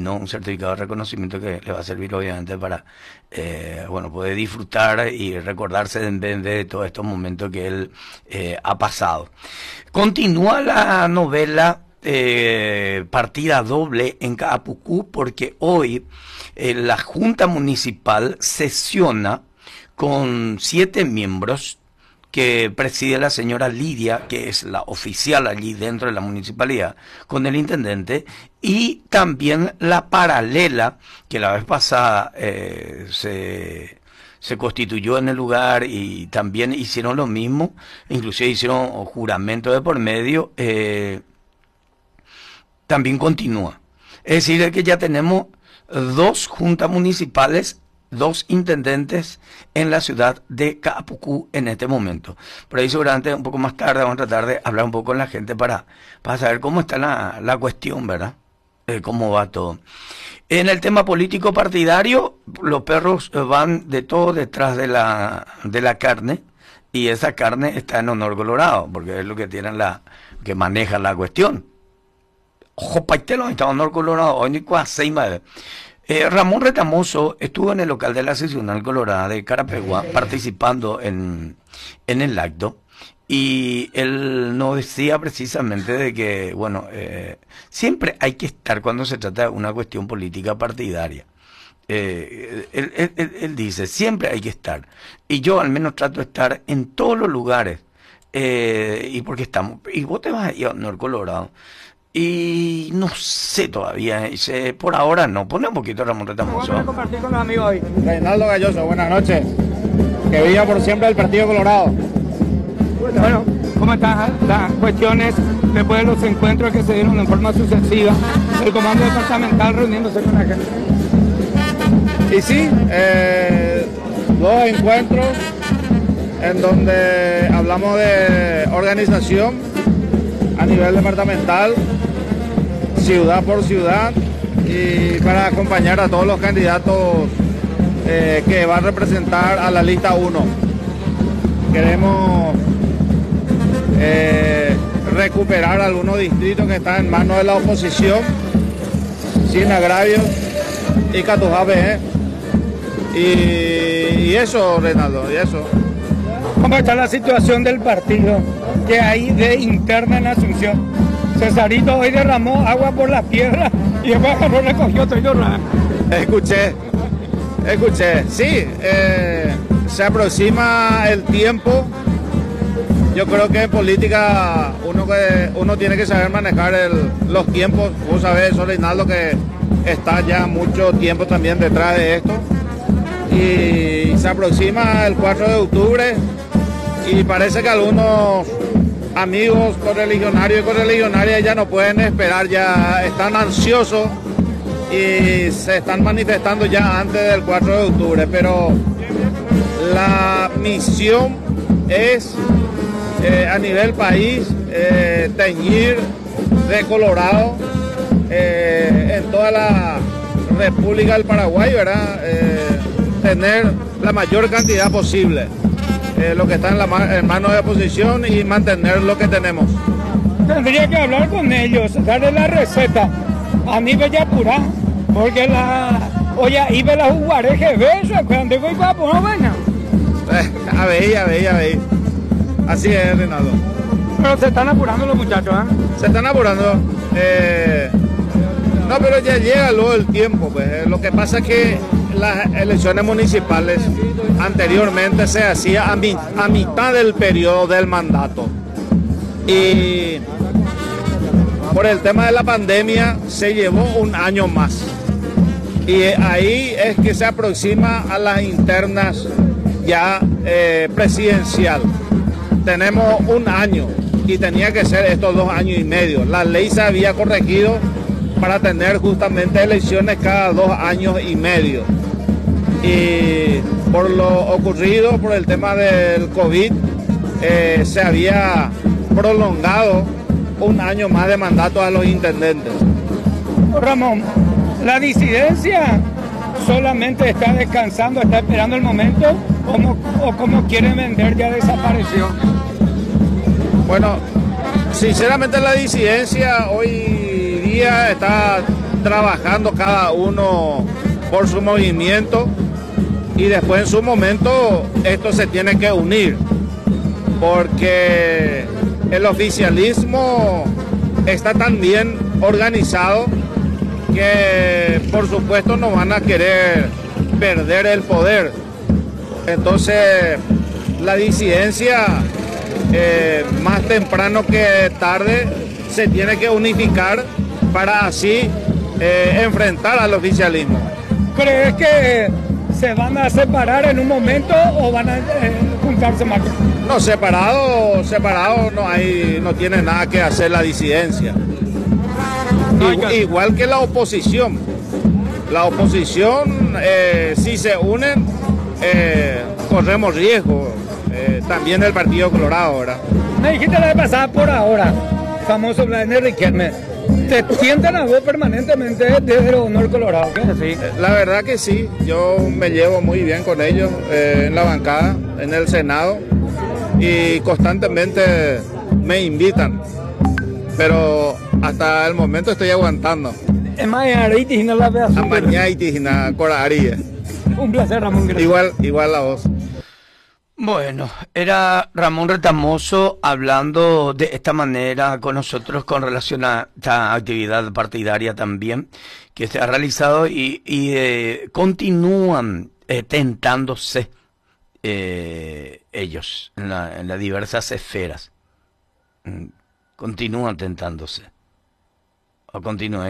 ¿no? Un certificado de reconocimiento que le va a servir obviamente para, bueno, poder disfrutar y recordarse de todos estos momentos que él ha pasado. Continúa la novela partida doble en Kaapuku porque hoy la Junta Municipal sesiona con 7 miembros que preside la señora Lidia, que es la oficial allí dentro de la municipalidad, con el intendente, y también la paralela, que la vez pasada se constituyó en el lugar y también hicieron lo mismo, inclusive hicieron juramento de por medio, también continúa. Es decir, que ya tenemos 2 juntas municipales, 2 intendentes en la ciudad de Kaapuku en este momento. Por ahí seguramente un poco más tarde vamos a tratar de hablar un poco con la gente para saber cómo está la cuestión, ¿verdad? Cómo va todo. En el tema político partidario, los perros van de todo detrás de la carne, y esa carne está en Honor Colorado, porque es lo que tienen que maneja la cuestión. Ojo, paitelo, está en Honor Colorado, hoy ni cuasi madre. Ramón Retamoso estuvo en el local de la seccional colorada de Carapegua participando en el acto, y él nos decía precisamente de que, bueno, siempre hay que estar cuando se trata de una cuestión política partidaria. Él dice, siempre hay que estar, y yo al menos trato de estar en todos los lugares, y porque estamos, y vos te vas a ir a Honor Colorado. Y no sé todavía, por ahora no. Pone un poquito Ramón Retamoso. Vamos a compartir con los amigos hoy. Reinaldo Galloso, buenas noches. Que viva por siempre el Partido Colorado. Bueno, ¿cómo están las cuestiones después de los encuentros que se dieron en forma sucesiva? El comando departamental reuniéndose con la gente. Y sí, 2 encuentros en donde hablamos de organización a nivel departamental, ciudad por ciudad, y para acompañar a todos los candidatos que van a representar a la lista 1. Queremos recuperar algunos distritos que están en manos de la oposición, sin agravios, y Catujabe, y eso, Reinaldo, y eso. ¿Cómo está la situación del partido que hay de interna en Asunción? Cesarito hoy derramó agua por la piedra y después agarró, recogió todo y lloraba. Escuché, sí, se aproxima el tiempo. Yo creo que en política uno tiene que saber manejar los tiempos. Vos sabés eso, Reinaldo, que está ya mucho tiempo también detrás de esto. Y se aproxima el 4 de octubre y parece que algunos amigos correligionarios y correligionarias ya no pueden esperar, ya están ansiosos y se están manifestando ya antes del 4 de octubre, pero la misión es a nivel país teñir de colorado en toda la República del Paraguay, ¿verdad? Tener la mayor cantidad posible, lo que está en manos de oposición, y mantener lo que tenemos. Tendría que hablar con ellos, darle la receta. A mí me apura, porque oye, ahí ve la jugareje, beso, cuando digo guapo, no venga. A ver. Así es, Reinaldo. Pero se están apurando los muchachos, ¿eh? Se están apurando. No, pero ya llega luego el tiempo, pues. Lo que pasa es que las elecciones municipales anteriormente se hacía a mitad del periodo del mandato. Y por el tema de la pandemia se llevó un año más. Y ahí es que se aproxima a las internas ya presidencial. Tenemos un año y tenía que ser estos 2 años y medio. La ley se había corregido para tener justamente elecciones cada 2 años y medio. Y por lo ocurrido, por el tema del COVID, se había prolongado un año más de mandato a los intendentes. Ramón, la disidencia solamente está descansando, está esperando el momento, o como quiere vender ya desapareció. Bueno, sinceramente la disidencia hoy día está trabajando cada uno por su movimiento, y después en su momento esto se tiene que unir, porque el oficialismo está tan bien organizado que por supuesto no van a querer perder el poder. Entonces la disidencia, más temprano que tarde, se tiene que unificar para así enfrentar al oficialismo. ¿Crees que se van a separar en un momento o van a juntarse más? No, separado no tiene nada que hacer la disidencia. Igual que la oposición. La oposición, si se unen, corremos riesgo. También el Partido Colorado, ¿verdad? Me dijiste la vez pasada, por ahora, famoso Vladimir Riquelme, te tientan a vos permanentemente desde Honor Colorado, ¿qué decís? La verdad que sí, yo me llevo muy bien con ellos en la bancada, en el Senado, y constantemente me invitan, pero hasta el momento estoy aguantando. Un placer, Ramón. Igual a vos. Bueno, era Ramón Retamoso hablando de esta manera con nosotros con relación a esta actividad partidaria también que se ha realizado y continúan tentándose ellos en las diversas esferas. Continúan tentándose. O continúa,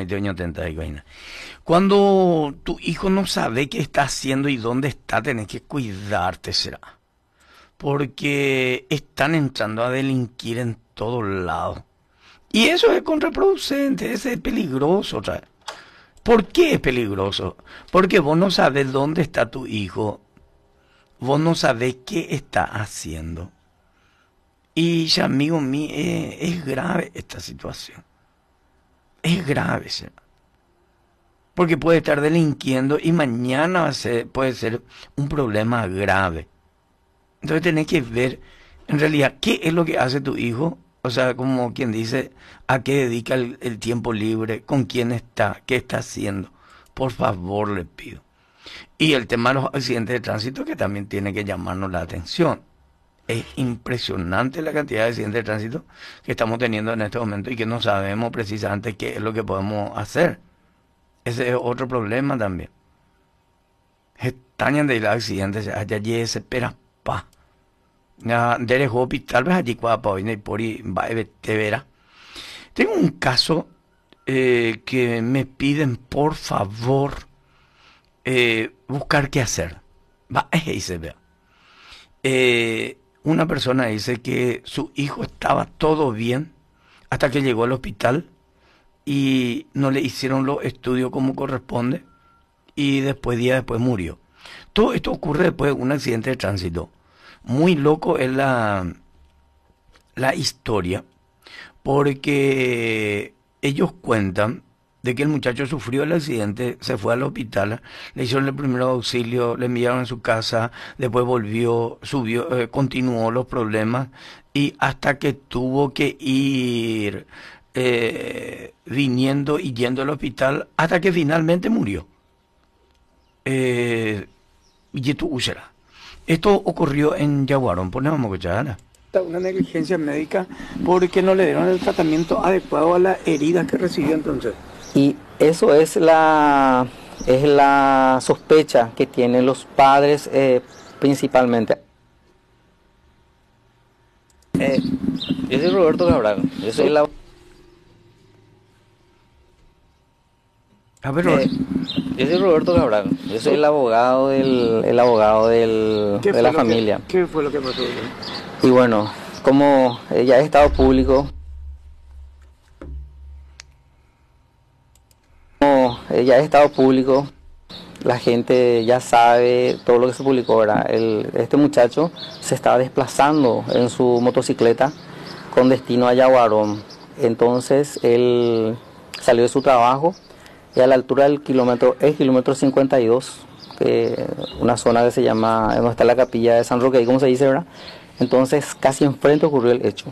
cuando tu hijo no sabe qué está haciendo y dónde está, tenés que cuidarte, será. Porque están entrando a delinquir en todos lados. Y eso es contraproducente, eso es peligroso. ¿Por qué es peligroso? Porque vos no sabés dónde está tu hijo, vos no sabés qué está haciendo. Y ya, amigo mío, es grave esta situación. Es grave, ¿sí? Porque puede estar delinquiendo y mañana puede ser un problema grave. Entonces tenés que ver, en realidad, qué es lo que hace tu hijo. O sea, como quien dice, a qué dedica el tiempo libre, con quién está, qué está haciendo. Por favor, le pido. Y el tema de los accidentes de tránsito, que también tiene que llamarnos la atención. Es impresionante la cantidad de accidentes de tránsito que estamos teniendo en este momento y que no sabemos precisamente qué es lo que podemos hacer. Ese es otro problema también. Estañan de los accidentes, allá se espera. Tal vez allí por verá. Tengo un caso que me piden por favor buscar qué hacer. Ahí se ve. Una persona dice que su hijo estaba todo bien hasta que llegó al hospital y no le hicieron los estudios como corresponde y días después murió. Todo esto ocurre después de un accidente de tránsito. Muy loco es la historia, porque ellos cuentan de que el muchacho sufrió el accidente, se fue al hospital, le hicieron el primer auxilio, le enviaron a su casa, después volvió, subió, continuó los problemas y hasta que tuvo que ir viniendo y yendo al hospital hasta que finalmente murió. Esto ocurrió en Yaguarón, ponemos cuchara. Una negligencia médica porque no le dieron el tratamiento adecuado a la herida que recibió entonces. Y eso es la sospecha que tienen los padres principalmente. Yo soy Roberto Cabral, yo soy la... yo soy Roberto Cabral, yo soy el abogado de la familia. ¿Qué fue lo que pasó? Y bueno, como ya es estado público, la gente ya sabe todo lo que se publicó, ¿verdad? Este muchacho se estaba desplazando en su motocicleta con destino a Yaguarón. Entonces él salió de su trabajo y a la altura del kilómetro 52, una zona que se llama, donde está la capilla de San Roque, ¿cómo se dice, verdad? Entonces casi enfrente ocurrió el hecho.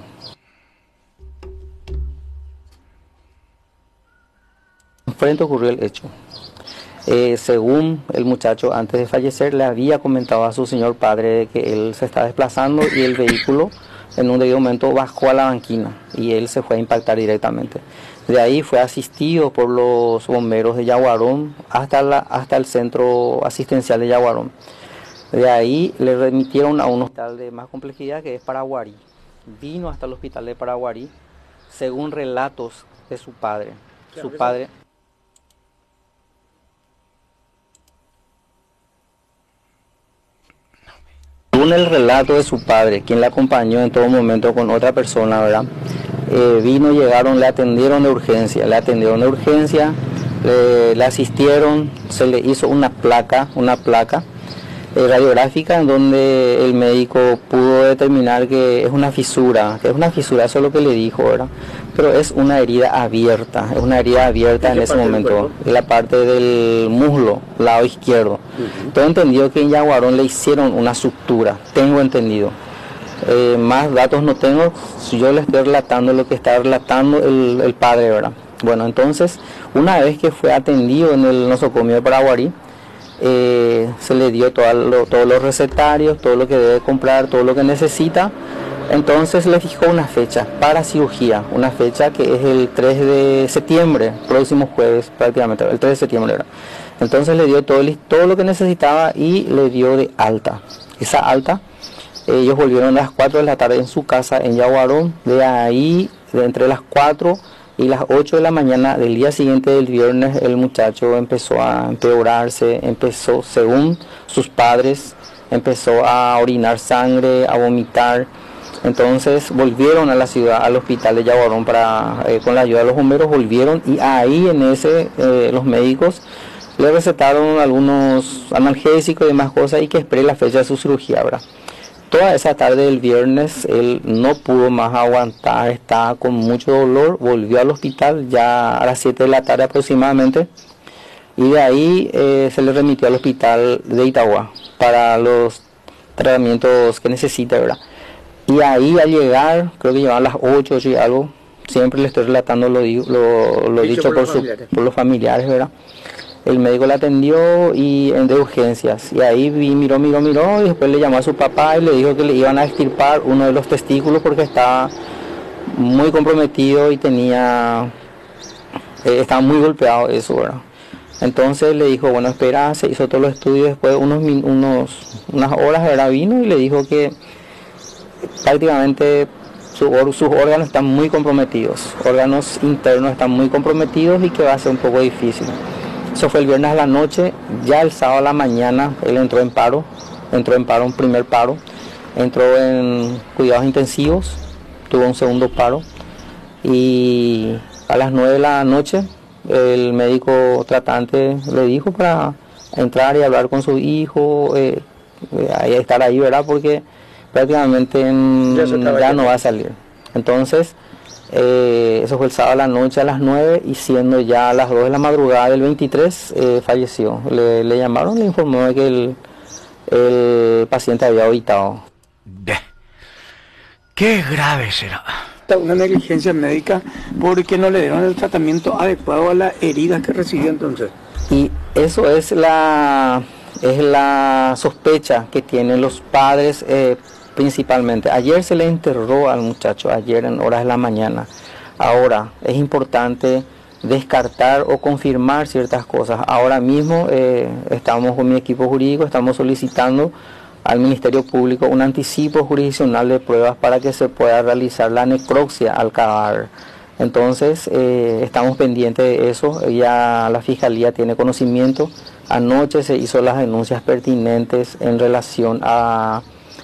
enfrente ocurrió el hecho. Según el muchacho, antes de fallecer, le había comentado a su señor padre de que él se estaba desplazando y el vehículo en un debido momento bajó a la banquina y él se fue a impactar directamente. De ahí fue asistido por los bomberos de Yaguarón hasta el centro asistencial de Yaguarón. De ahí le remitieron a un hospital de más complejidad que es Paraguarí. Vino hasta el hospital de Paraguarí, según relatos de su padre. Su padre... Según el relato de su padre, quien le acompañó en todo momento con otra persona, ¿verdad? Llegaron, le atendieron de urgencia, le asistieron, se le hizo una placa radiográfica en donde el médico pudo determinar que es una fisura, eso es lo que le dijo, ¿verdad? Pero es una herida abierta, en ese momento, en la parte del muslo, lado izquierdo. Tengo entendido que en Yaguarón le hicieron una sutura, tengo entendido. Más datos no tengo, yo le estoy relatando lo que está relatando el padre, ¿verdad? Bueno, entonces, una vez que fue atendido en el nosocomio de Paraguarí, se le dio todos los recetarios, todo lo que debe comprar, todo lo que necesita. Entonces le fijó una fecha para cirugía, una fecha que es el 3 de septiembre, próximo jueves prácticamente, el 3 de septiembre era. Entonces le dio todo lo que necesitaba y le dio de alta. Esa alta, ellos volvieron a las 4 de la tarde en su casa en Yaguarón. De ahí, entre las 4 y las 8 de la mañana del día siguiente del viernes, el muchacho empezó a empeorarse, según sus padres, empezó a orinar sangre, a vomitar. Entonces volvieron a la ciudad, al hospital de Yaguarón con la ayuda de los bomberos, volvieron y ahí los médicos le recetaron algunos analgésicos y demás cosas y que espere la fecha de su cirugía, ¿verdad? Toda esa tarde del viernes él no pudo más aguantar, estaba con mucho dolor, volvió al hospital ya a las 7 de la tarde aproximadamente y de ahí se le remitió al hospital de Itagua para los tratamientos que necesita, ¿verdad? Y ahí al llegar, creo que llegaban las 8 y algo, siempre le estoy relatando lo dicho por los familiares, ¿verdad? El médico le atendió y de urgencias, y ahí miró, y después le llamó a su papá y le dijo que le iban a extirpar uno de los testículos porque estaba muy comprometido y estaba muy golpeado eso, ¿verdad? Entonces le dijo, bueno, espera, se hizo todos los estudios, después unas horas, ¿verdad? Vino y le dijo que prácticamente sus órganos están muy comprometidos, órganos internos están muy comprometidos y que va a ser un poco difícil. Eso fue el viernes a la noche. Ya el sábado a la mañana él entró en paro, un primer paro, entró en cuidados intensivos, tuvo un segundo paro y a las 9 de la noche el médico tratante le dijo para entrar y hablar con su hijo, estar ahí, ¿verdad? Porque prácticamente ya no va a salir. Entonces, eso fue el sábado a la noche a las 9 y siendo ya a las 2 de la madrugada del 23, falleció. Le llamaron, le informó de que el paciente había habitado. Qué grave será. Una negligencia médica porque no le dieron el tratamiento adecuado a la herida que recibió entonces. Y eso es la sospecha que tienen los padres principalmente. Ayer se le enterró al muchacho, ayer en horas de la mañana. Ahora es importante descartar o confirmar ciertas cosas. Ahora mismo estamos con mi equipo jurídico, estamos solicitando al Ministerio Público un anticipo jurisdiccional de pruebas para que se pueda realizar la necropsia al cadáver. Entonces estamos pendientes de eso, ya la Fiscalía tiene conocimiento. Anoche se hizo las denuncias pertinentes en relación a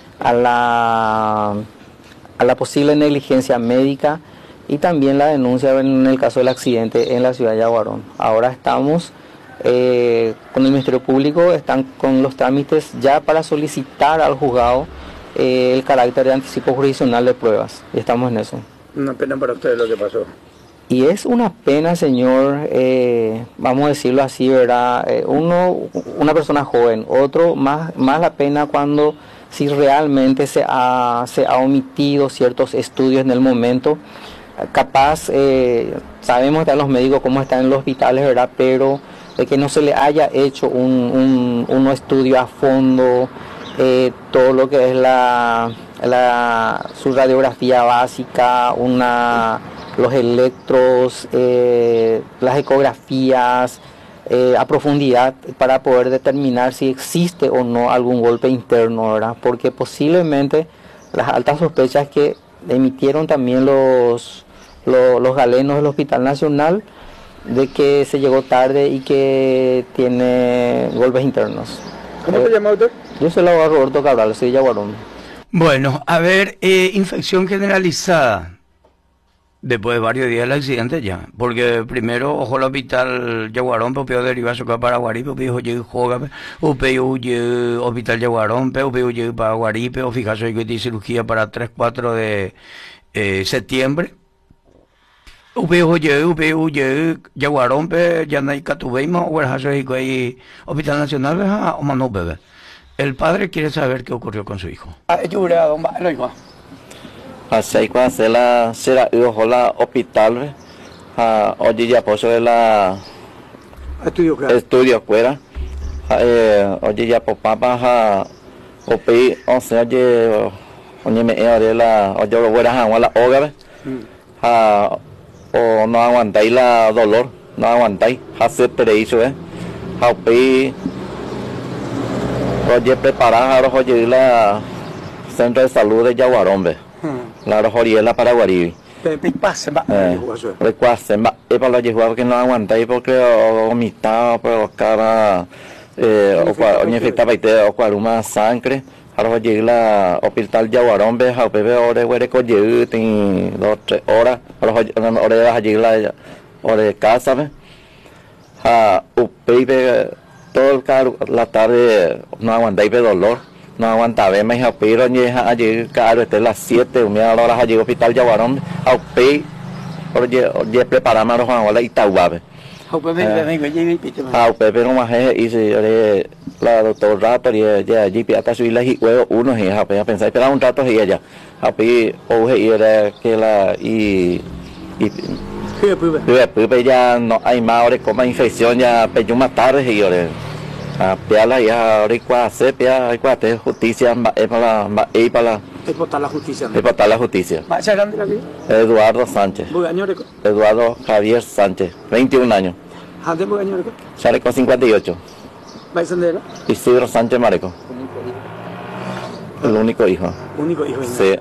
la posible negligencia médica y también la denuncia en el caso del accidente en la ciudad de Yaguarón. Ahora estamos con el Ministerio Público, están con los trámites ya para solicitar al juzgado el carácter de anticipo jurisdiccional de pruebas. Y estamos en eso. Una pena para ustedes lo que pasó. Y es una pena, señor, vamos a decirlo así, ¿verdad? Una persona joven, otro más la pena cuando si realmente se ha omitido ciertos estudios en el momento, capaz sabemos están los médicos cómo están en los hospitales, ¿verdad? Pero de que no se le haya hecho un estudio a fondo, todo lo que es su radiografía básica, los electros, las ecografías, a profundidad para poder determinar si existe o no algún golpe interno, ¿verdad? Porque posiblemente las altas sospechas que emitieron también los galenos del Hospital Nacional de que se llegó tarde y que tiene golpes internos. ¿Cómo se llama usted? Yo soy el abogado Roberto Cabral, soy de Yaguarón. Bueno, a ver, infección generalizada. Después de varios días del accidente ya, porque primero ojo al hospital Yaguarón, pero deriva su Paraguarí, pero llegué Joga, o pero hospital Yaguarón, pero llegué Paraguarí, pero fíjate que tiene cirugía para 3-4 de septiembre. Llegué Yaguarón, pero ya no hay Catubeima, o el Hospital Nacional, o Manu Bebé. El padre quiere saber qué ocurrió con su hijo. Así cuando se la la hospital, hoy ya pasó de la estudio fuera, hoy ya por papá, opi, o sea, oye me de la, oye lo fuera a la hogar, o no aguantáis la dolor, no aguantáis, hace pereíso, opi, oye preparar, oye la centro de salud de Yaguarón, la Rojoriela Paraguarí. Recuasen, es para los yeguas que no aguantáis porque vomitado, pero cara, o infectaba o cuaruma sangre. Ahora llegué la hospital Yaguarón, a pepe hora huele con llegué, 2-3 horas. Ahora vas a llegar la hora de casa, a pepe todo la tarde no aguantáis de dolor. No aguantaba, me dijo, pero allí, claro, este es las 7, ahora allí hospital Yaguarón, a Upey, ya preparamos a los Juan y Tahuabe. A Upey, pero más es, la doctora, ya allí, hasta subir las huevos, uno, a pensar, esperar un rato, y ella, a Upey, y era que la, y después ya no hay más, ahora como infección, ya peyó más tarde, y ahora. Piala ya ahorita se pia te justicia para la justicia. Para la justicia. Eduardo Sánchez. Eduardo Javier Sánchez, 21 años. Sale con 58. Isidro Sánchez Mareco. El único hijo. Sí.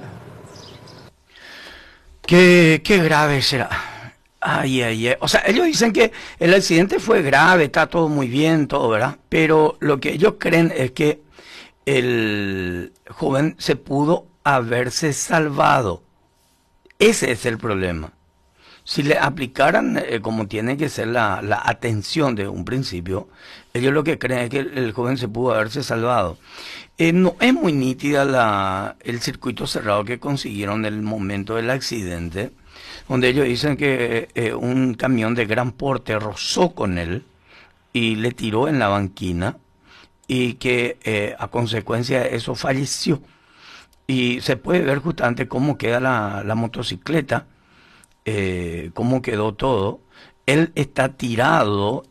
Qué grave será. Ay. O sea, ellos dicen que el accidente fue grave, está todo muy bien, todo, ¿verdad? Pero lo que ellos creen es que el joven se pudo haberse salvado. Ese es el problema. Si le aplicaran como tiene que ser la atención de un principio, ellos lo que creen es que el joven se pudo haberse salvado. No es muy nítida el circuito cerrado que consiguieron en el momento del accidente, donde ellos dicen que un camión de gran porte rozó con él y le tiró en la banquina y que a consecuencia de eso falleció. Y se puede ver justamente cómo queda la motocicleta, cómo quedó todo. Él está tirado.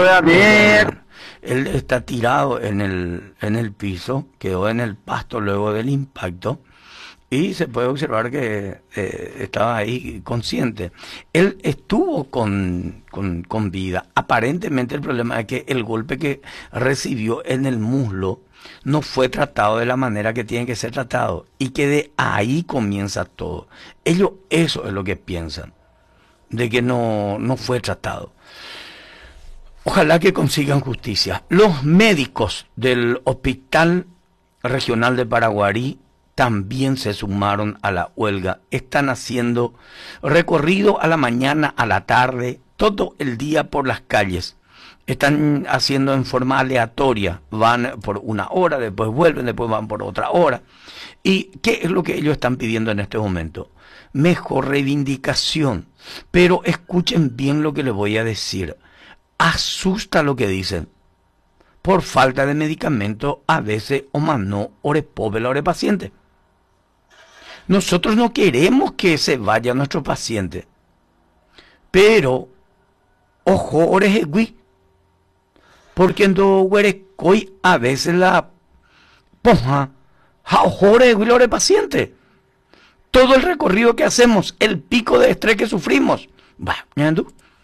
Él está tirado en el piso, quedó en el pasto luego del impacto. Y se puede observar que estaba ahí consciente. Él estuvo con vida. Aparentemente el problema es que el golpe que recibió en el muslo no fue tratado de la manera que tiene que ser tratado. Y que de ahí comienza todo. Ellos eso es lo que piensan. De que no fue tratado. Ojalá que consigan justicia. Los médicos del Hospital Regional de Paraguarí también se sumaron a la huelga. Están haciendo recorrido a la mañana, a la tarde, todo el día por las calles. Están haciendo en forma aleatoria. Van por una hora, después vuelven, después van por otra hora. ¿Y qué es lo que ellos están pidiendo en este momento? Mejor reivindicación. Pero escuchen bien lo que les voy a decir. Asusta lo que dicen. Por falta de medicamento, a veces o más no, ore pobre, ore paciente. Nosotros no queremos que se vaya nuestro paciente. Pero, ojo, orejeguí. Porque en todo huerecoy a veces la poja, ojo, orejeguí lo paciente. Todo el recorrido que hacemos, el pico de estrés que sufrimos. Va, ¿tú?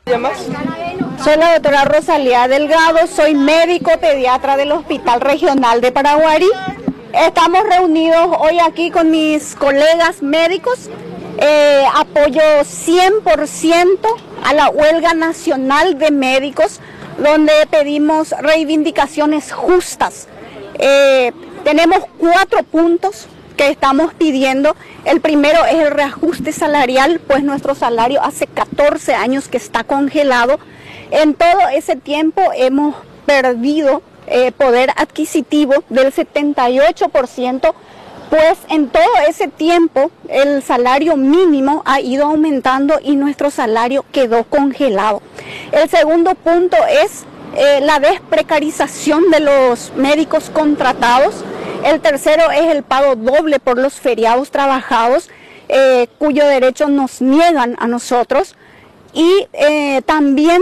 Soy la doctora Rosalía Delgado, soy médico pediatra del Hospital Regional de Paraguarí. Estamos reunidos hoy aquí con mis colegas médicos. Apoyo 100% a la huelga nacional de médicos, donde pedimos reivindicaciones justas. Tenemos 4 puntos que estamos pidiendo. El primero es el reajuste salarial, pues nuestro salario hace 14 años que está congelado. En todo ese tiempo hemos perdido poder adquisitivo del 78%, pues en todo ese tiempo el salario mínimo ha ido aumentando y nuestro salario quedó congelado. El segundo punto es la desprecarización de los médicos contratados. El tercero es el pago doble por los feriados trabajados, cuyo derecho nos niegan a nosotros. Y también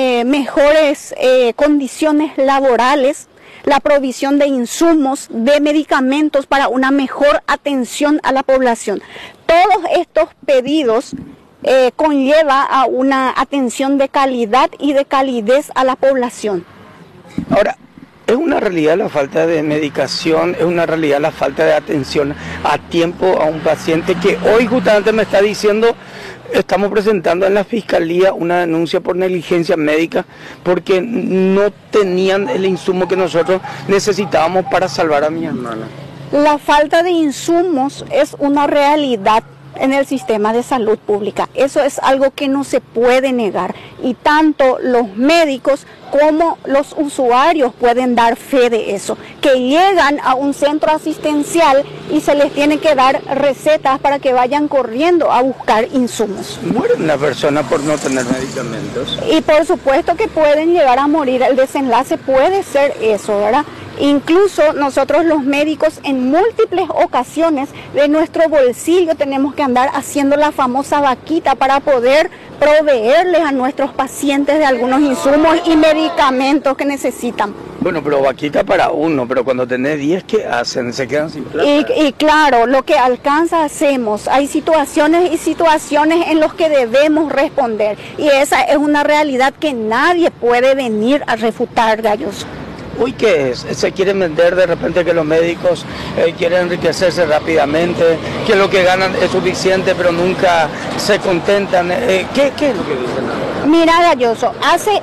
mejores condiciones laborales, la provisión de insumos, de medicamentos para una mejor atención a la población. Todos estos pedidos conlleva a una atención de calidad y de calidez a la población. Ahora, es una realidad la falta de medicación, es una realidad la falta de atención a tiempo a un paciente que hoy justamente me está diciendo, estamos presentando en la fiscalía una denuncia por negligencia médica porque no tenían el insumo que nosotros necesitábamos para salvar a mi hermana. La falta de insumos es una realidad en el sistema de salud pública. Eso es algo que no se puede negar y tanto los médicos como los usuarios pueden dar fe de eso, que llegan a un centro asistencial y se les tiene que dar recetas para que vayan corriendo a buscar insumos. ¿Muere una persona por no tener medicamentos? Y por supuesto que pueden llegar a morir, el desenlace puede ser eso, ¿verdad? Incluso nosotros los médicos en múltiples ocasiones de nuestro bolsillo tenemos que andar haciendo la famosa vaquita para poder proveerles a nuestros pacientes de algunos insumos y medicamentos que necesitan. Bueno, pero vaquita para uno, pero cuando tenés 10, ¿qué hacen? Se quedan sin plata. Y claro, lo que alcanza hacemos. Hay situaciones y situaciones en las que debemos responder y esa es una realidad que nadie puede venir a refutar, Galloso. Uy, ¿qué es? Se quieren vender de repente que los médicos quieren enriquecerse rápidamente, que lo que ganan es suficiente pero nunca se contentan. ¿Qué es lo que dicen? Mira, Galloso, hace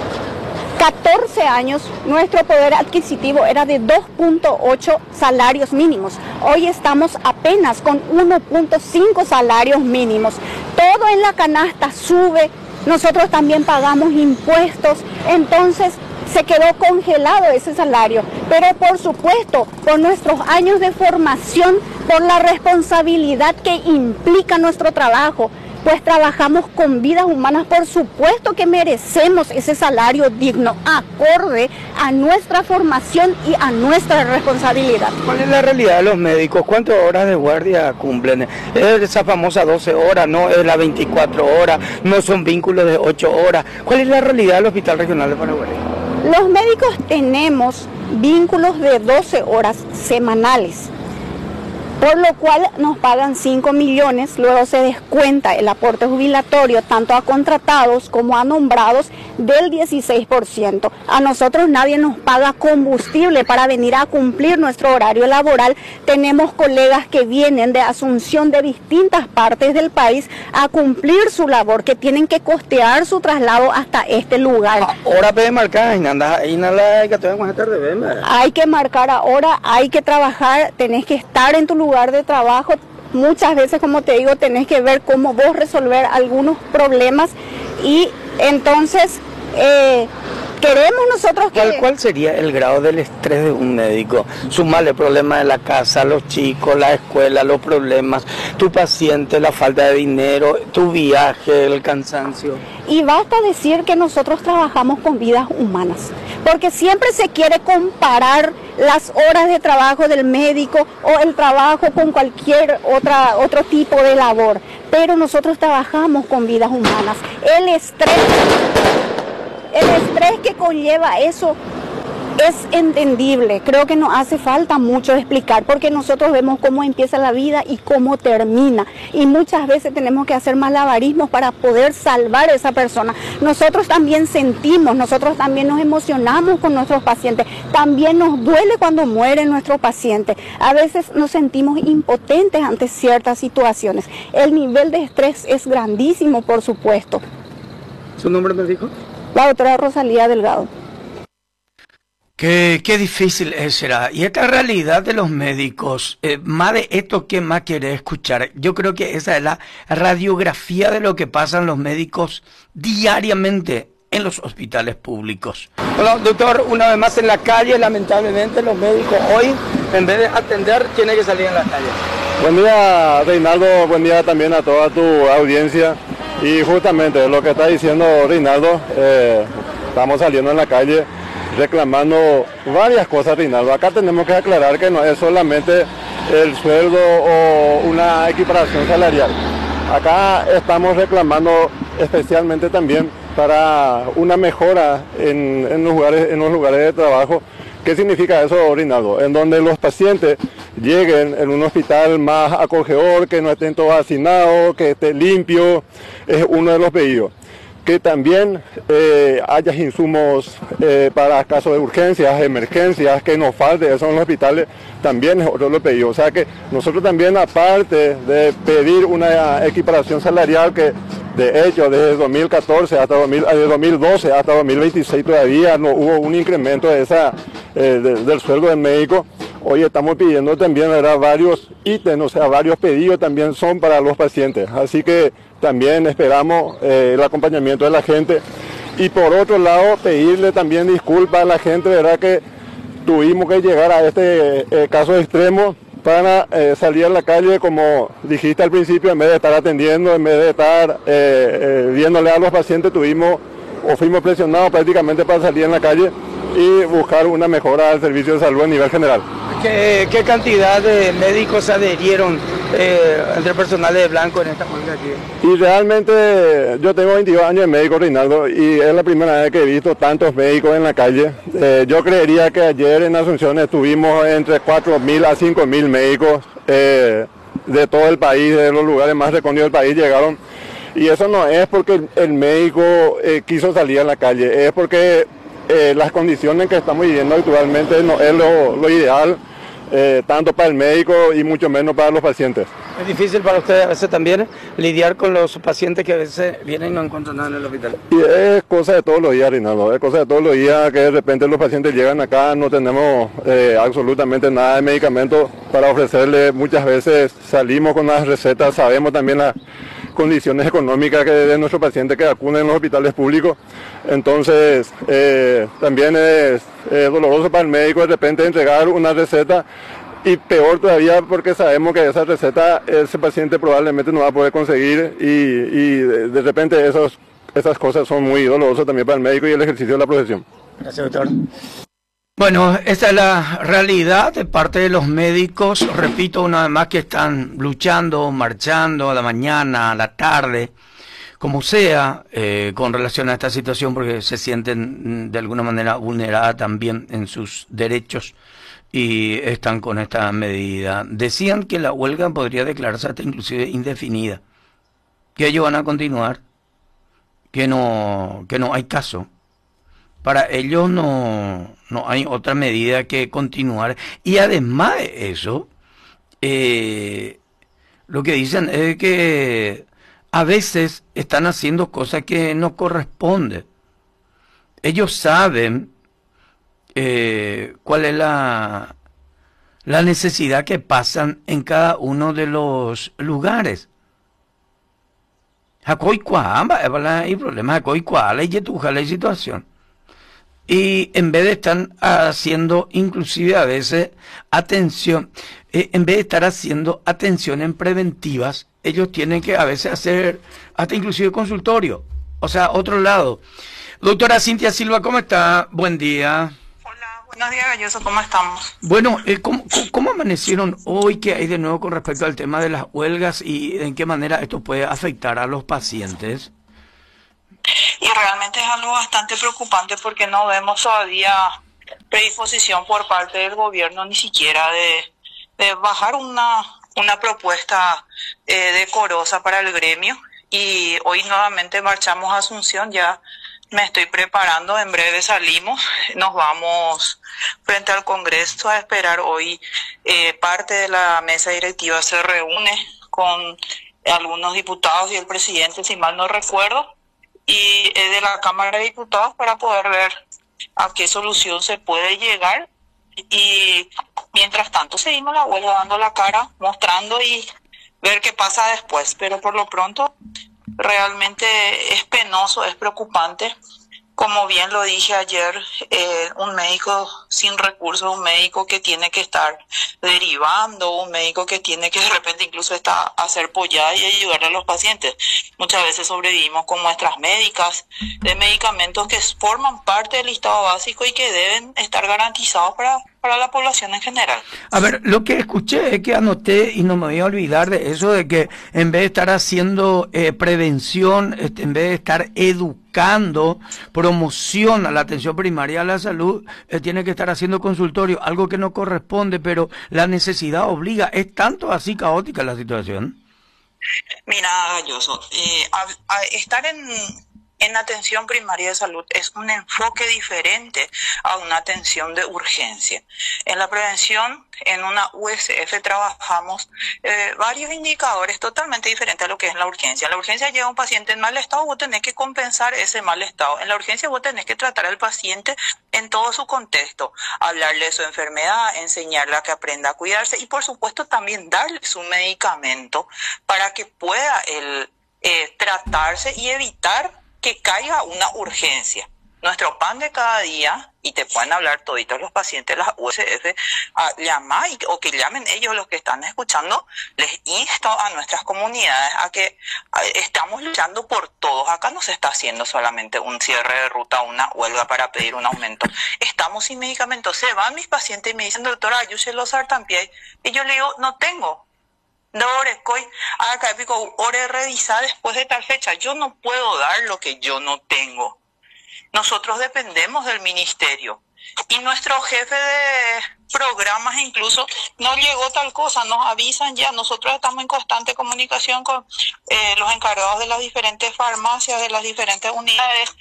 14 años nuestro poder adquisitivo era de 2.8 salarios mínimos. Hoy estamos apenas con 1.5 salarios mínimos. Todo en la canasta sube, nosotros también pagamos impuestos, entonces se quedó congelado ese salario, pero por supuesto, por nuestros años de formación, por la responsabilidad que implica nuestro trabajo, pues trabajamos con vidas humanas, por supuesto que merecemos ese salario digno, acorde a nuestra formación y a nuestra responsabilidad. ¿Cuál es la realidad de los médicos? ¿Cuántas horas de guardia cumplen? Es esa famosa 12 horas, no es la 24 horas, no son vínculos de 8 horas. ¿Cuál es la realidad del Hospital Regional de Paraguay? Los médicos tenemos vínculos de 12 horas semanales, por lo cual nos pagan 5 millones, luego se descuenta el aporte jubilatorio tanto a contratados como a nombrados del 16%. A nosotros nadie nos paga combustible para venir a cumplir nuestro horario laboral. Tenemos colegas que vienen de Asunción de distintas partes del país a cumplir su labor, que tienen que costear su traslado hasta este lugar. Ahora puede marcar, hay que marcar ahora, hay que trabajar, tenés que estar en tu lugar de trabajo. Muchas veces, como te digo, tenés que ver cómo vos resolver algunos problemas y entonces queremos nosotros que... ¿Cuál sería el grado del estrés de un médico? Sumarle problemas de la casa, los chicos, la escuela, los problemas, tu paciente, la falta de dinero, tu viaje, el cansancio. Y basta decir que nosotros trabajamos con vidas humanas, porque siempre se quiere comparar las horas de trabajo del médico o el trabajo con cualquier otro tipo de labor. pero nosotros trabajamos con vidas humanas. El estrés que conlleva eso es entendible. Creo que no hace falta mucho explicar, porque nosotros vemos cómo empieza la vida y cómo termina. Y muchas veces tenemos que hacer malabarismos para poder salvar a esa persona. Nosotros también sentimos, nosotros también nos emocionamos con nuestros pacientes. También nos duele cuando mueren nuestros pacientes. A veces nos sentimos impotentes ante ciertas situaciones. El nivel de estrés es grandísimo, por supuesto. ¿Su nombre me dijo? La doctora Rosalía Delgado. Qué difícil será. Y esta realidad de los médicos, más de esto, ¿qué más quiere escuchar? Yo creo que esa es la radiografía de lo que pasan los médicos diariamente en los hospitales públicos. Bueno, doctor, una vez más en la calle, lamentablemente los médicos hoy, en vez de atender, tienen que salir en la calle. Buen día, Reinaldo, buen día también a toda tu audiencia. Y justamente lo que está diciendo Reinaldo, estamos saliendo en la calle reclamando varias cosas, Reinaldo. Acá tenemos que aclarar que no es solamente el sueldo o una equiparación salarial. Acá estamos reclamando especialmente también para una mejora en los lugares de trabajo. ¿Qué significa eso, Reinaldo? En donde los pacientes lleguen en un hospital más acogedor, que no estén todos hacinados, que esté limpio, es uno de los pedidos. Que también haya insumos para casos de urgencias, emergencias, que nos falte eso en los hospitales, también es otro de los pedidos. O sea que nosotros también, aparte de pedir una equiparación salarial, que de hecho desde 2014 hasta 2012 hasta 2026 todavía no hubo un incremento de del sueldo del médico, hoy estamos pidiendo también, ¿verdad?, varios ítems, o sea, varios pedidos también son para los pacientes. Así que también esperamos el acompañamiento de la gente. Y por otro lado, pedirle también disculpas a la gente, ¿verdad?, que tuvimos que llegar a este caso extremo para salir a la calle, como dijiste al principio, en vez de estar atendiendo, en vez de estar viéndole a los pacientes, fuimos presionados prácticamente para salir en la calle y buscar una mejora del servicio de salud a nivel general. ¿Qué cantidad de médicos adherieron entre personal de blanco en esta huelga aquí? Y realmente yo tengo 22 años de médico, Reinaldo, y es la primera vez que he visto tantos médicos en la calle. Yo creería que ayer en Asunción estuvimos entre 4.000 a 5.000 médicos de todo el país, de los lugares más recónditos del país llegaron. Y eso no es porque el médico quiso salir a la calle, es porque las condiciones que estamos viviendo actualmente no es lo ideal, tanto para el médico y mucho menos para los pacientes. ¿Es difícil para ustedes a veces también lidiar con los pacientes que a veces vienen y no encuentran nada en el hospital? Y es cosa de todos los días, Reinaldo, es cosa de todos los días que de repente los pacientes llegan acá, no tenemos absolutamente nada de medicamento para ofrecerle. Muchas veces salimos con las recetas, sabemos también las condiciones económicas de nuestros pacientes que acuden en los hospitales públicos. Entonces también es doloroso para el médico de repente entregar una receta, y peor todavía porque sabemos que esa receta ese paciente probablemente no va a poder conseguir, y de repente esas cosas son muy dolorosas también para el médico y el ejercicio de la profesión. Gracias, doctor. Bueno, esta es la realidad de parte de los médicos. Repito una vez más que están luchando, marchando a la mañana, a la tarde, como sea, con relación a esta situación, porque se sienten de alguna manera vulneradas también en sus derechos y están con esta medida. Decían que la huelga podría declararse hasta inclusive indefinida, que ellos van a continuar, que no hay caso. Para ellos no hay otra medida que continuar. Y además de eso, lo que dicen es que a veces están haciendo cosas que no corresponden. Ellos saben cuál es la necesidad que pasan en cada uno de los lugares. Y problemas la situación. Y en vez de estar haciendo inclusive a veces atención, en vez de estar haciendo atenciones preventivas, ellos tienen que a veces hacer hasta inclusive consultorio. O sea, otro lado. Doctora Cintia Silva, ¿cómo está? Buen día. Hola, Buenos días, Galloso, ¿cómo estamos? Bueno, ¿cómo amanecieron hoy? ¿Qué hay de nuevo con respecto al tema de las huelgas y en qué manera esto puede afectar a los pacientes? Y realmente es algo bastante preocupante porque no vemos todavía predisposición por parte del gobierno ni siquiera de bajar una propuesta decorosa para el gremio. Y hoy nuevamente marchamos a Asunción, ya me estoy preparando, en breve salimos, nos vamos frente al Congreso a esperar hoy. Parte de la mesa directiva se reúne con algunos diputados y el presidente, si mal no recuerdo, y de la Cámara de Diputados para poder ver a qué solución se puede llegar. Y mientras tanto seguimos la huelga, dando la cara, mostrando y ver qué pasa después. Pero por lo pronto realmente es penoso, es preocupante. Como bien lo dije ayer, un médico sin recursos, un médico que tiene que estar derivando, un médico que tiene que de repente incluso hacer pollada y ayudar a los pacientes. Muchas veces sobrevivimos con muestras médicas de medicamentos que forman parte del listado básico y que deben estar garantizados para la población en general. A ver, lo que escuché es que anoté y no me voy a olvidar de eso, de que en vez de estar haciendo prevención, en vez de estar educando, promoción a la atención primaria a la salud, tiene que estar haciendo consultorio, algo que no corresponde, pero la necesidad obliga. ¿Es tanto así caótica la situación? Mira, Galloso, estar en atención primaria de salud es un enfoque diferente a una atención de urgencia. En la prevención, en una USF trabajamos varios indicadores totalmente diferentes a lo que es la urgencia. En la urgencia llega un paciente en mal estado, vos tenés que compensar ese mal estado. En la urgencia vos tenés que tratar al paciente en todo su contexto, hablarle de su enfermedad, enseñarle a que aprenda a cuidarse y por supuesto también darle su medicamento para que pueda él tratarse y evitar que caiga una urgencia. Nuestro pan de cada día, y te pueden hablar toditos los pacientes de las USF, llamar o que llamen ellos los que están escuchando, les insto a nuestras comunidades a que estamos luchando por todos. Acá no se está haciendo solamente un cierre de ruta, una huelga para pedir un aumento. Estamos sin medicamentos. Se van mis pacientes y me dicen, doctora, yo sé los sartampié. Y yo le digo, no tengo. No, Orecoy, acá pico, ore revisa después de tal fecha. Yo no puedo dar lo que yo no tengo. Nosotros dependemos del ministerio. Y nuestro jefe de programas incluso no llegó tal cosa, nos avisan ya. Nosotros estamos en constante comunicación con los encargados de las diferentes farmacias, de las diferentes unidades.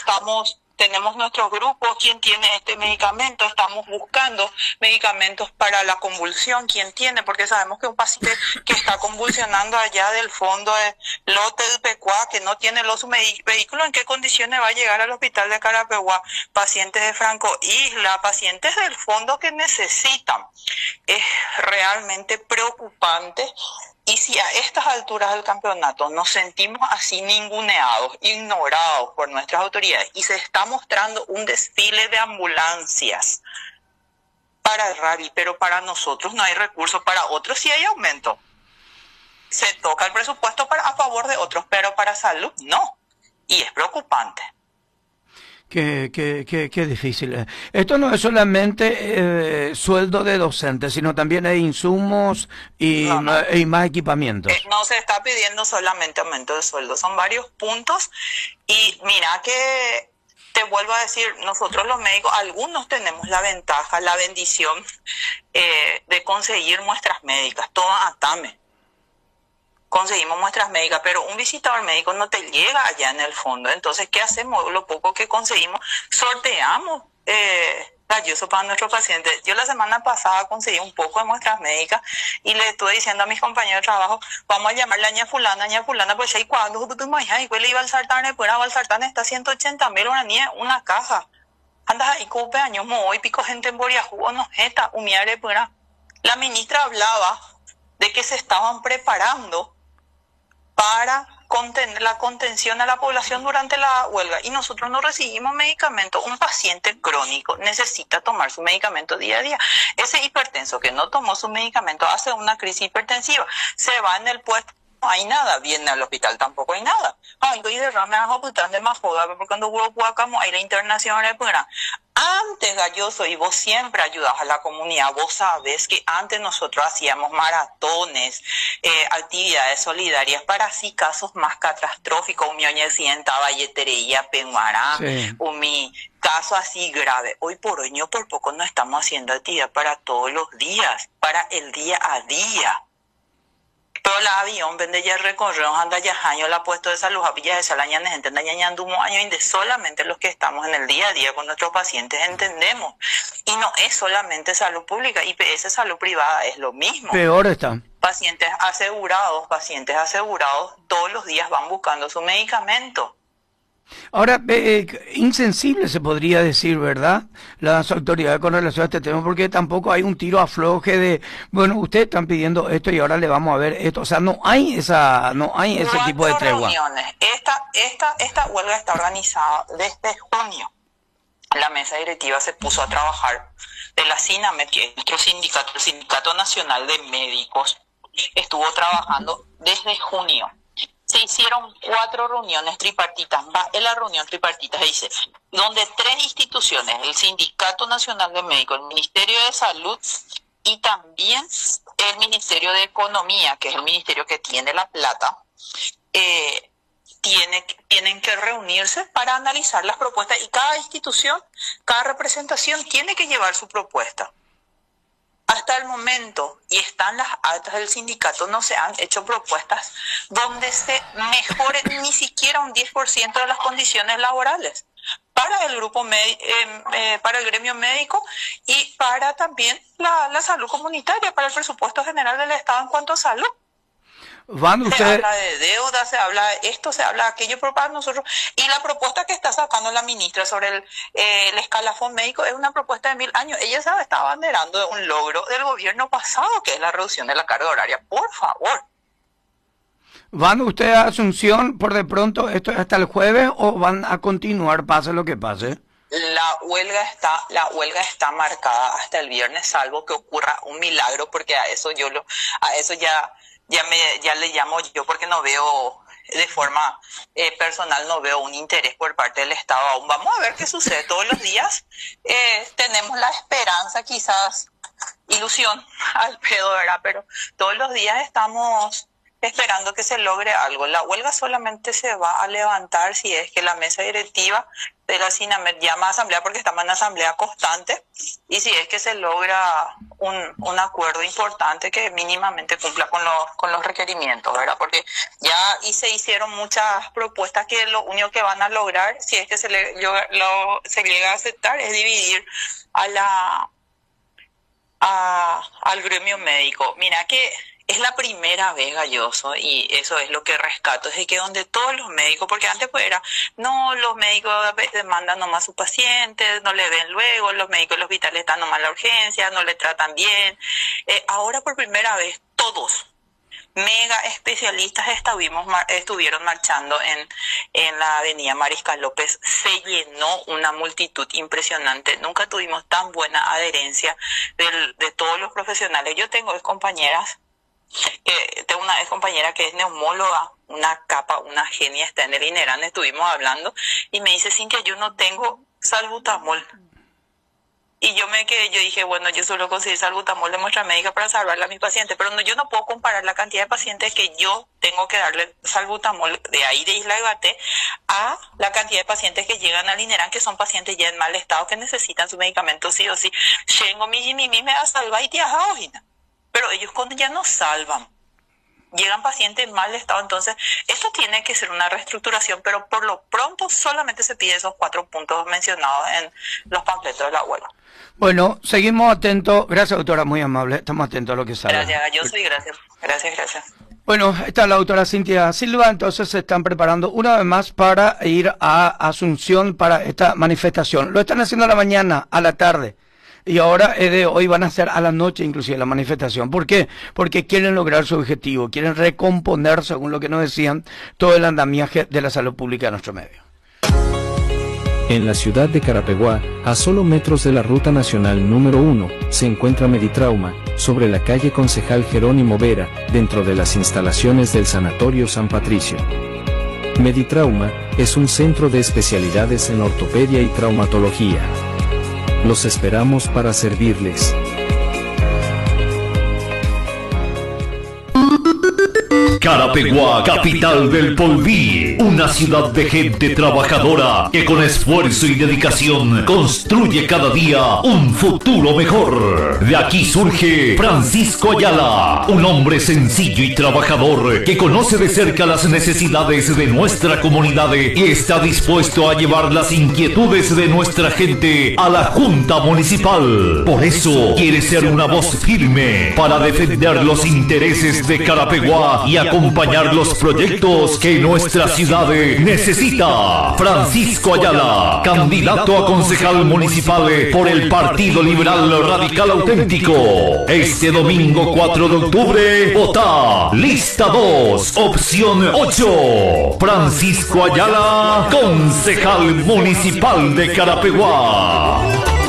Tenemos nuestros grupos, quién tiene este medicamento, estamos buscando medicamentos para la convulsión, quién tiene, porque sabemos que un paciente que está convulsionando allá del fondo de lote del Pecuá, que no tiene su vehículo, ¿en qué condiciones va a llegar al hospital de Carapeguá? Pacientes de Franco Isla, pacientes del fondo que necesitan. Es realmente preocupante. Y si a estas alturas del campeonato nos sentimos así ninguneados, ignorados por nuestras autoridades y se está mostrando un desfile de ambulancias para el rally, pero para nosotros no hay recursos, para otros sí hay aumento. Se toca el presupuesto a favor de otros, pero para salud no. Y es preocupante. Qué difícil. Esto no es solamente sueldo de docentes, sino también hay insumos y más equipamientos. No se está pidiendo solamente aumento de sueldo, son varios puntos. Y mira que te vuelvo a decir, nosotros los médicos, algunos tenemos la ventaja, la bendición de conseguir muestras médicas, todas ATAME. Conseguimos muestras médicas, pero un visitador médico no te llega allá en el fondo. Entonces, ¿qué hacemos? Lo poco que conseguimos, sorteamos Galloso para nuestros pacientes. Yo la semana pasada conseguí un poco de muestras médicas y le estuve diciendo a mis compañeros de trabajo, vamos a llamarle a ña fulana, pues ahí cuando le iba al sartán, pues al sartán está 180.000 una caja. Anda ahí cope años hoy pico gente en Boriajú, no está humiare pura. La ministra hablaba de que se estaban preparando para contener la contención a la población durante la huelga y nosotros no recibimos medicamentos. Un paciente crónico necesita tomar su medicamento día a día. Ese hipertenso que no tomó su medicamento hace una crisis hipertensiva, se va en el puesto hay nada, viene al hospital tampoco hay nada. Ay, y derrame a hospital de más joda, porque cuando hubo guacamo hay la internacional, pues antes, Galloso, y vos siempre ayudas a la comunidad, vos sabés que antes nosotros hacíamos maratones, actividades solidarias para así casos más catastróficos, mi accidenta Valletería, Peñuará, sí. Mi caso así grave. Hoy por hoy, por poco no estamos haciendo actividad para todos los días, para el día a día. Pero la avión vende ya recorrió anda ya año la puesto de salud a Villa de Salaña gente anda ya andumo año y de solamente los que estamos en el día a día con nuestros pacientes entendemos y no es solamente salud pública, IPS salud privada es lo mismo. Peor está. Pacientes asegurados todos los días van buscando su medicamento. Ahora, insensible se podría decir, ¿verdad? Las autoridades con relación a este tema, porque tampoco hay un tiro afloje de, bueno, ustedes están pidiendo esto y ahora le vamos a ver esto. O sea, no hay ese tipo de tregua. Reuniones. Esta huelga está organizada desde junio. La mesa directiva se puso a trabajar de la SINAMED, que es nuestro sindicato, el Sindicato Nacional de Médicos, estuvo trabajando desde junio. Se hicieron 4 reuniones tripartitas. En la reunión tripartita dice, donde 3 instituciones, el Sindicato Nacional de Médicos, el Ministerio de Salud y también el Ministerio de Economía, que es el ministerio que tiene la plata, tienen que reunirse para analizar las propuestas y cada institución, cada representación tiene que llevar su propuesta. Hasta el momento, y están las actas del sindicato, no se han hecho propuestas donde se mejore ni siquiera un 10% de las condiciones laborales para el grupo para el gremio médico y para también la salud comunitaria, para el presupuesto general del Estado en cuanto a salud. Se habla de deuda, se habla de esto, se habla de aquello, pero para nosotros, y la propuesta que está sacando la ministra sobre el escalafón médico es una propuesta de 1000 años. Ella se está abanderando de un logro del gobierno pasado, que es la reducción de la carga horaria. Por favor. ¿Van ustedes a Asunción por de pronto, esto es hasta el jueves, o van a continuar pase lo que pase? La huelga está marcada hasta el viernes, salvo que ocurra un milagro, porque a eso ya le llamo yo, porque no veo de forma personal, no veo un interés por parte del Estado aún. Vamos a ver qué sucede todos los días. Tenemos la esperanza, quizás ilusión al pedo, ¿verdad? Pero todos los días estamos esperando que se logre algo. La huelga solamente se va a levantar si es que la mesa directiva de la SINAMED llama a asamblea, porque estamos en asamblea constante, y si es que se logra un acuerdo importante que mínimamente cumpla con los requerimientos, ¿verdad? Porque ya se hicieron muchas propuestas que lo único que van a lograr, si es que se llega a aceptar, es dividir al gremio médico. Mira que es la primera vez, Galloso, y eso es lo que rescato, es de que donde todos los médicos, porque antes pues era, no, los médicos a veces mandan nomás a sus pacientes, no le ven luego, los médicos del hospital están nomás en la urgencia, no le tratan bien. Ahora por primera vez todos, mega especialistas estuvieron marchando en la avenida Mariscal López. Se llenó una multitud impresionante. Nunca tuvimos tan buena adherencia de todos los profesionales. Yo tengo compañeras, tengo una ex compañera que es neumóloga, una capa, una genia, está en el INERAN, estuvimos hablando y me dice, Cintia, yo no tengo salbutamol. Y yo dije, bueno, yo solo conseguí salbutamol de muestra médica para salvarle a mis pacientes, pero yo no puedo comparar la cantidad de pacientes que yo tengo que darle salbutamol de ahí de Isla Ibaté a la cantidad de pacientes que llegan al INERAN, que son pacientes ya en mal estado, que necesitan su medicamento sí o sí. Tengo mi me va a salvar y te hojina. Pero ellos cuando ya no salvan, llegan pacientes en mal estado, entonces esto tiene que ser una reestructuración, pero por lo pronto solamente se pide esos 4 puntos mencionados en los panfletos de la huelga. Bueno, seguimos atentos. Gracias, doctora, muy amable. Estamos atentos a lo que sale. Gracias, yo soy gracias. Bueno, está la doctora Cintia Silva, entonces se están preparando una vez más para ir a Asunción para esta manifestación. Lo están haciendo a la mañana, a la tarde. Y ahora hoy van a hacer a la noche inclusive la manifestación. ¿Por qué? Porque quieren lograr su objetivo, quieren recomponer, según lo que nos decían, todo el andamiaje de la salud pública de nuestro medio. En la ciudad de Carapeguá, a solo metros de la ruta nacional número 1, se encuentra Meditrauma, sobre la calle Concejal Jerónimo Vera, dentro de las instalaciones del Sanatorio San Patricio. Meditrauma es un centro de especialidades en ortopedia y traumatología. Los esperamos para servirles. Carapeguá, capital del Polví, una ciudad de gente trabajadora que con esfuerzo y dedicación construye cada día un futuro mejor. De aquí surge Francisco Ayala, un hombre sencillo y trabajador que conoce de cerca las necesidades de nuestra comunidad y está dispuesto a llevar las inquietudes de nuestra gente a la Junta Municipal. Por eso quiere ser una voz firme para defender los intereses de Carapeguá y acompañar los proyectos que nuestra ciudad necesita. Francisco Ayala, candidato a concejal municipal por el Partido Liberal Radical Auténtico. Este domingo 4 de octubre, vota lista 2, opción 8. Francisco Ayala, concejal municipal de Carapeguá.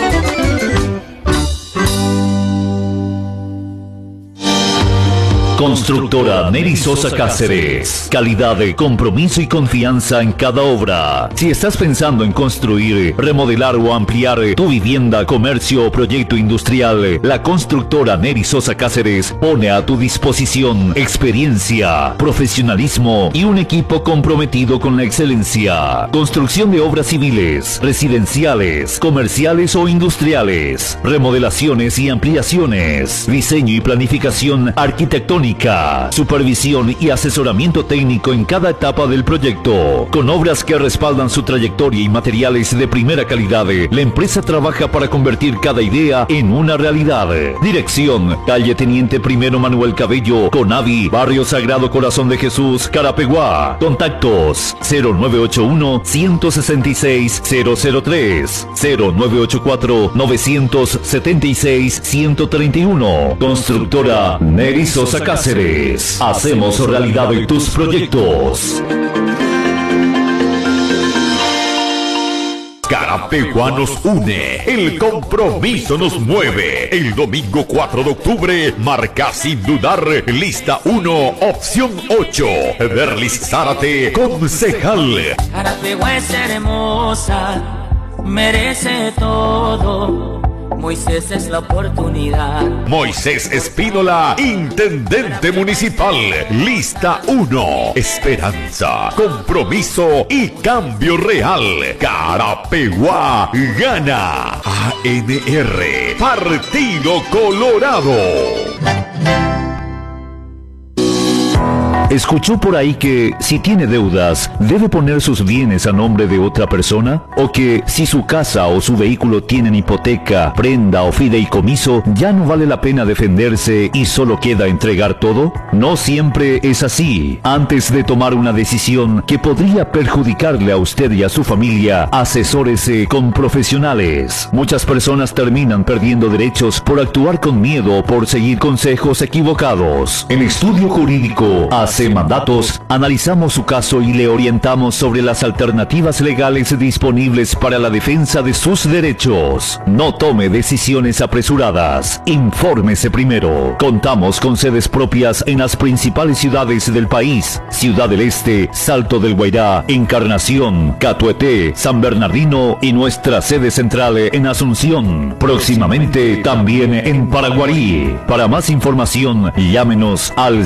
Constructora Neri Sosa Cáceres. Calidad, compromiso y confianza en cada obra. Si estás pensando en construir, remodelar o ampliar tu vivienda, comercio o proyecto industrial, la constructora Neri Sosa Cáceres pone a tu disposición experiencia, profesionalismo y un equipo comprometido con la excelencia. Construcción de obras civiles, residenciales, comerciales o industriales, remodelaciones y ampliaciones, diseño y planificación arquitectónica, supervisión y asesoramiento técnico en cada etapa del proyecto. Con obras que respaldan su trayectoria y materiales de primera calidad, la empresa trabaja para convertir cada idea en una realidad. Dirección: calle Teniente Primero Manuel Cabello, Conavi, Barrio Sagrado Corazón de Jesús, Carapeguá. Contactos: 0981-166-003, 0984-976-131. Constructora Neri Sosa Cáceres. Hacemos realidad de tus proyectos. Carapeguá nos une, el compromiso nos mueve. El domingo 4 de octubre, marca sin dudar lista 1, opción 8. Berlis Zárate, concejal. Carapeguá es hermosa, merece todo. Moisés es la oportunidad. Moisés Espínola, intendente municipal. Lista 1. Esperanza, compromiso y cambio real. Carapeguá gana. ANR, Partido Colorado. ¿Escuchó por ahí que si tiene deudas, debe poner sus bienes a nombre de otra persona? ¿O que si su casa o su vehículo tienen hipoteca, prenda o fideicomiso, ya no vale la pena defenderse y solo queda entregar todo? No siempre es así. Antes de tomar una decisión que podría perjudicarle a usted y a su familia, asesórese con profesionales. Muchas personas terminan perdiendo derechos por actuar con miedo o por seguir consejos equivocados. En Estudio Jurídico AC Mandatos, analizamos su caso y le orientamos sobre las alternativas legales disponibles para la defensa de sus derechos. No tome decisiones apresuradas. Infórmese primero. Contamos con sedes propias en las principales ciudades del país: Ciudad del Este, Salto del Guairá, Encarnación, Catueté, San Bernardino y nuestra sede central en Asunción. Próximamente también en Paraguarí. Para más información, llámenos al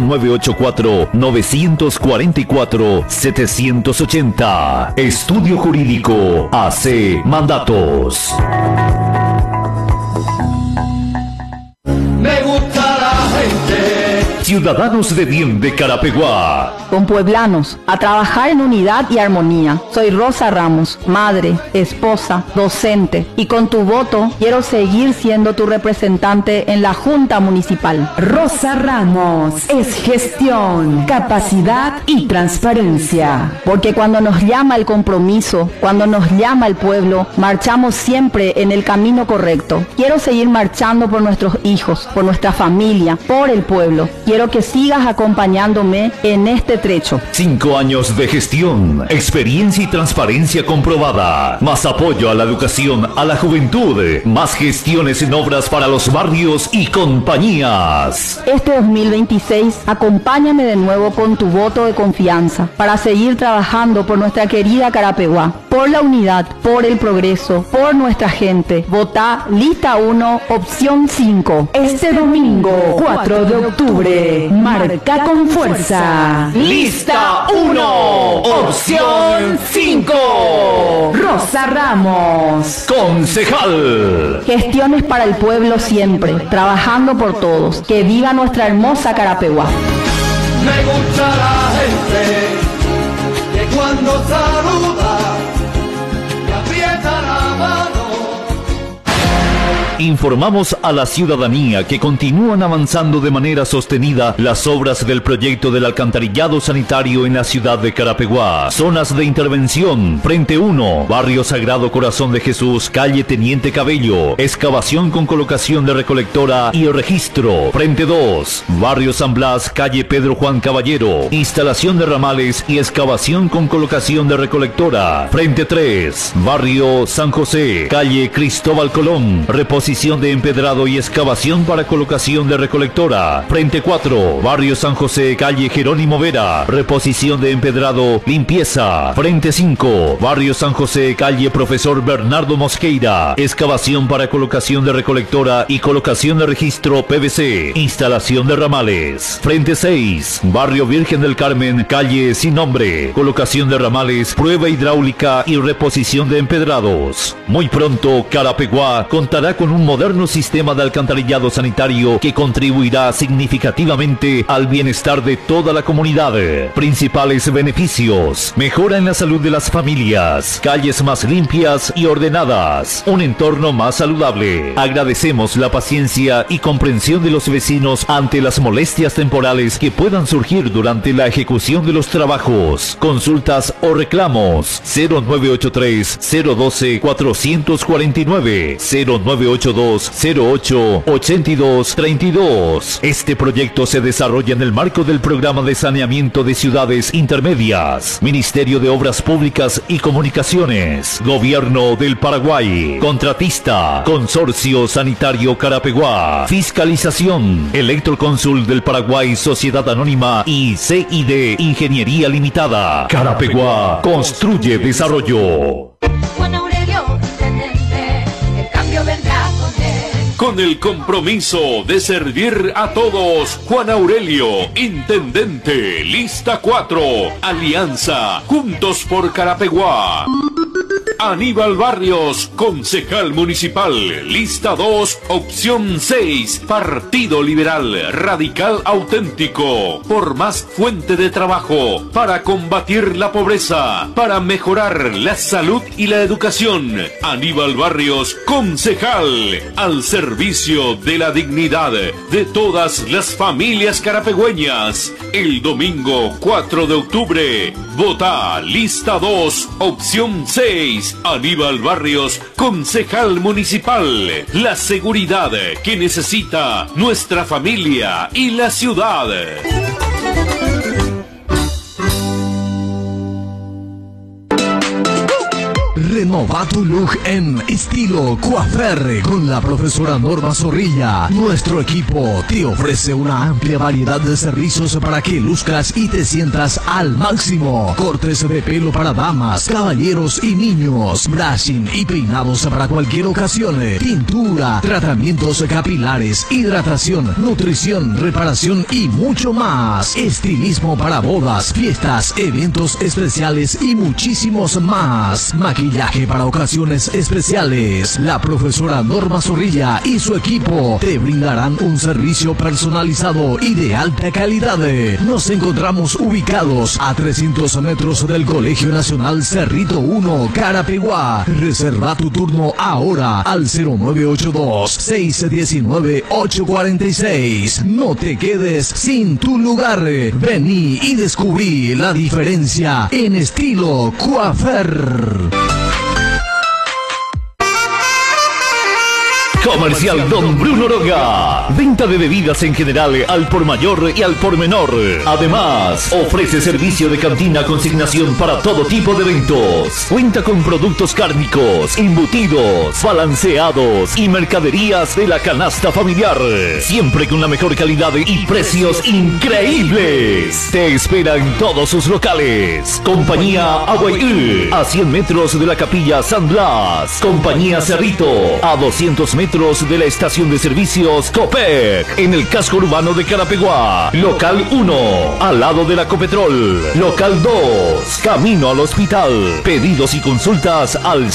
0984-944-780. Estudio Jurídico AC Mandatos. Me gusta la gente. Ciudadanos de bien de Carapeguá. Con pueblanos, a trabajar en unidad y armonía. Soy Rosa Ramos, madre, esposa, docente, y con tu voto quiero seguir siendo tu representante en la Junta Municipal. Rosa Ramos es gestión, capacidad y transparencia. Porque cuando nos llama el compromiso, cuando nos llama el pueblo, marchamos siempre en el camino correcto. Quiero seguir marchando por nuestros hijos, por nuestra familia, por el pueblo. Quiero espero que sigas acompañándome en este trecho. 5 años de gestión, experiencia y transparencia comprobada, más apoyo a la educación, a la juventud, más gestiones en obras para los barrios y compañías. Este 2026, acompáñame de nuevo con tu voto de confianza para seguir trabajando por nuestra querida Carapeguá, por la unidad, por el progreso, por nuestra gente. Vota lista 1, opción 5. Este domingo, 4 de octubre, marca con fuerza. Lista 1, opción 5. Rosa Ramos, concejal. Gestiones para el pueblo siempre, trabajando por todos. Que viva nuestra hermosa Carapeguá. Me gusta la gente que cuando saluda me aprieta la mano. Informamos a la ciudadanía que continúan avanzando de manera sostenida las obras del proyecto del alcantarillado sanitario en la ciudad de Carapeguá. Zonas de intervención: Frente 1, Barrio Sagrado Corazón de Jesús, calle Teniente Cabello, excavación con colocación de recolectora y registro. Frente 2, Barrio San Blas, calle Pedro Juan Caballero, instalación de ramales y excavación con colocación de recolectora. Frente 3, Barrio San José, calle Cristóbal Colón, reposición de empedrado y excavación para colocación de recolectora. Frente 4, Barrio San José, calle Jerónimo Vera, reposición de empedrado, limpieza. Frente 5, Barrio San José, calle Profesor Bernardo Mosqueira, excavación para colocación de recolectora y colocación de registro PVC, instalación de ramales. Frente 6, Barrio Virgen del Carmen, calle Sin Nombre, colocación de ramales, prueba hidráulica y reposición de empedrados. Muy pronto, Carapeguá contará con un moderno sistema de alcantarillado sanitario que contribuirá significativamente al bienestar de toda la comunidad. Principales beneficios: mejora en la salud de las familias, calles más limpias y ordenadas, un entorno más saludable. Agradecemos la paciencia y comprensión de los vecinos ante las molestias temporales que puedan surgir durante la ejecución de los trabajos. Consultas o reclamos: 0983 012 449, 0982 08 82 32. Este proyecto se desarrolla en el marco del programa de saneamiento de ciudades intermedias, Ministerio de Obras Públicas y Comunicaciones, Gobierno del Paraguay. Contratista: Consorcio Sanitario Carapeguá. Fiscalización: Electroconsul del Paraguay, Sociedad Anónima y CID Ingeniería Limitada. Carapeguá construye desarrollo. Con el compromiso de servir a todos, Juan Aurelio, Intendente, lista 4, Alianza, Juntos por Carapeguá. Aníbal Barrios, concejal municipal, lista 2, opción 6, Partido Liberal, Radical Auténtico, por más fuente de trabajo, para combatir la pobreza, para mejorar la salud y la educación. Aníbal Barrios, concejal, al servicio de la dignidad de todas las familias carapegüeñas. El domingo 4 de octubre, vota lista 2, opción 6, Aníbal Barrios, concejal municipal. La seguridad que necesita nuestra familia y la ciudad. Renova tu look en estilo coafer con la profesora Norma Zorrilla. Nuestro equipo te ofrece una amplia variedad de servicios para que luzcas y te sientas al máximo. Cortes de pelo para damas, caballeros y niños, brushing y peinados para cualquier ocasión, pintura, tratamientos capilares, hidratación, nutrición, reparación y mucho más. Estilismo para bodas, fiestas, eventos especiales y muchísimos más. Maquillaje para ocasiones especiales. La profesora Norma Zorrilla y su equipo te brindarán un servicio personalizado y de alta calidad. Nos encontramos ubicados a 300 metros del Colegio Nacional Cerrito 1, Carapeguá. Reserva tu turno ahora al 0982-619-846. No te quedes sin tu lugar. Vení y descubrí la diferencia en estilo coafer. Comercial Don Bruno Roga. Venta de bebidas en general al por mayor y al por menor. Además, ofrece servicio de cantina consignación para todo tipo de eventos. Cuenta con productos cárnicos, embutidos, balanceados y mercaderías de la canasta familiar. Siempre con la mejor calidad y precios increíbles. Te espera en todos sus locales. Compañía Aguayú, a 100 metros de la Capilla San Blas. Compañía Cerrito, a 200 metros de la estación de servicios Copec, en el casco urbano de Carapeguá. Local 1, al lado de la Copetrol. Local 2, camino al hospital. Pedidos y consultas al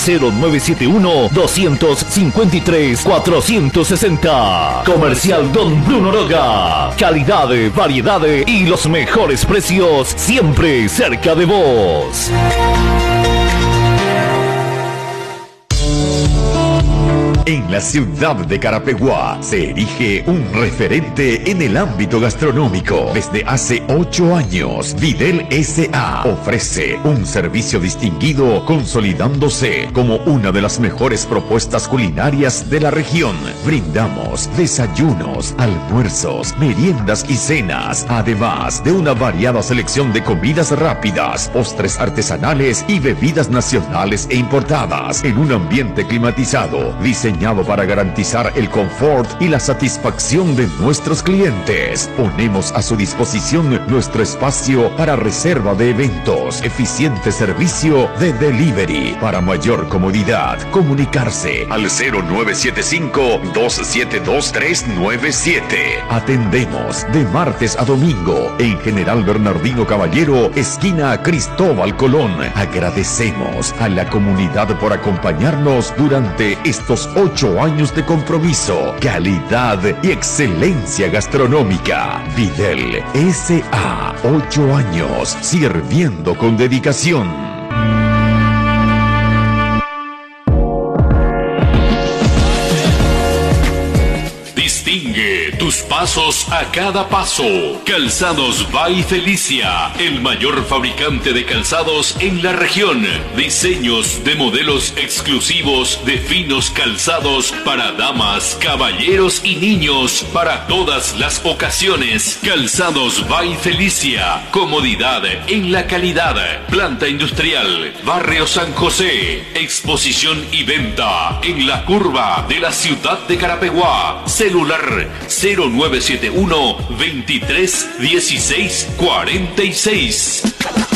0971-253-460. Comercial Don Bruno Roga. Calidad, variedad y los mejores precios siempre cerca de vos. En la ciudad de Carapeguá se erige un referente en el ámbito gastronómico. Desde hace 8 años, Videl S.A. ofrece un servicio distinguido, consolidándose como una de las mejores propuestas culinarias de la región. Brindamos desayunos, almuerzos, meriendas y cenas, además de una variada selección de comidas rápidas, postres artesanales y bebidas nacionales e importadas, en un ambiente climatizado, diseñado para garantizar el confort y la satisfacción de nuestros clientes. Ponemos a su disposición nuestro espacio para reserva de eventos, eficiente servicio de delivery. Para mayor comodidad, comunicarse al 0975-272-397. Atendemos de martes a domingo en General Bernardino Caballero, esquina Cristóbal Colón. Agradecemos a la comunidad por acompañarnos durante estos 8 años de compromiso, calidad y excelencia gastronómica. Videl S.A. 8 años sirviendo con dedicación. Distingue tus pasos a cada paso. Calzados by Felicia, el mayor fabricante de calzados en la región. Diseños de modelos exclusivos de finos calzados para damas, caballeros y niños para todas las ocasiones. Calzados by Felicia, comodidad en la calidad. Planta industrial, Barrio San José. Exposición y venta en la curva de la ciudad de Carapeguá. Celular 0971 23 16 46.